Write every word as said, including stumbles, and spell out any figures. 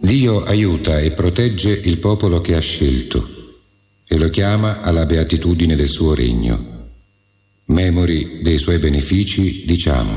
Dio aiuta e protegge il popolo che ha scelto e lo chiama alla beatitudine del suo regno. Memori dei suoi benefici, diciamo: